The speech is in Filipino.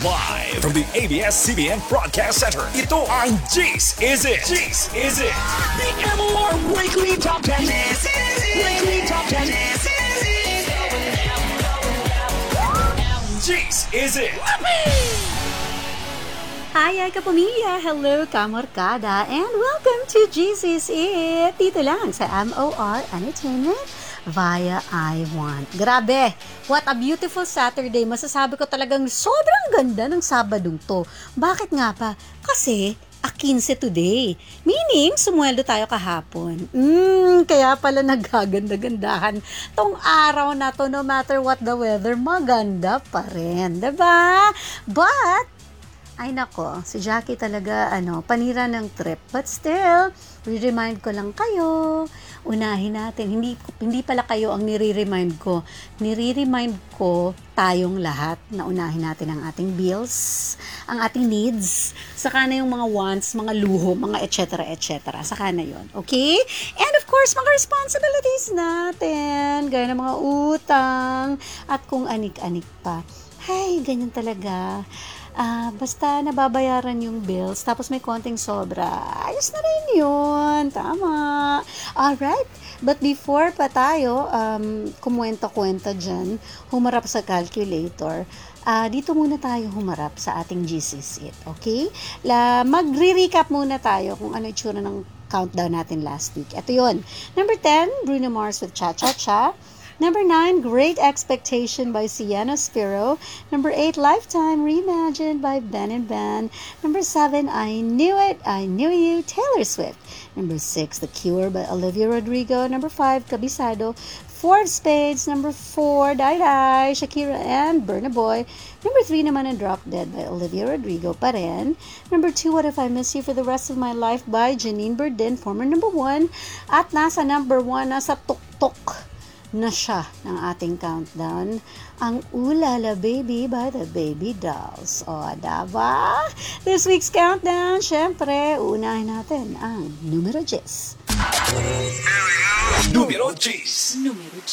Live from the ABS-CBN Broadcast Center, ito ang G's Is It. G's Is It. The MOR Weekly Top 10. Weekly Top 10. G's Is It. Hi, kapamilya! Hello, kamorkada! And welcome to Jesus It! Dito lang sa MOR Entertainment via I Want. Grabe! What a beautiful Saturday! Masasabi ko talagang sobrang ganda ng Sabadong to. Bakit nga pa? Kasi 15 today. Meaning, sumweldo tayo kahapon. Kaya pala naggaganda-gandahan tong araw na to, no matter what the weather, maganda pa rin. Diba? But, ay nako, si Jackie talaga, panira ng trip. But still, re-remind ko lang kayo, unahin natin. Hindi pala kayo ang nire-remind ko. Nire-remind ko tayong lahat na unahin natin ang ating bills, ang ating needs, saka na yung mga wants, mga luho, mga etc. Saka na yun. Okay? And of course, mga responsibilities natin, gaya ng mga utang, at kung anik-anik pa. Hay, ganyan talaga. Basta nababayaran yung bills, tapos may konting sobra, ayos na rin yun. Tama. Alright. But before pa tayo kumuwenta-kwenta dyan, humarap sa calculator, dito muna tayo humarap sa ating GC's It. Okay? Magre-recap muna tayo kung ano itsura ng countdown natin last week. Ito yun. Number 10, Bruno Mars with Cha Cha Cha. Number 9, Great Expectation by Sienna Spiro. Number 8, Lifetime Reimagined by Ben and Ben. Number 7, I Knew It, I Knew You, Taylor Swift. Number 6, The Cure by Olivia Rodrigo. Number 5, Kabisado, Four of Spades. Number 4, Die Die, Shakira and Burna Boy. Number 3 naman ang Drop Dead by Olivia Rodrigo pa rin. Number 2, What If I Miss You for the Rest of My Life by Janine Burdin, former number 1. At nasa number 1, nasa tuktok na siya ng ating countdown, ang Ulala Baby by the Baby Dolls. O, diba? This week's countdown, syempre, unahin natin ang numero 10. Numero G's. Numero 10.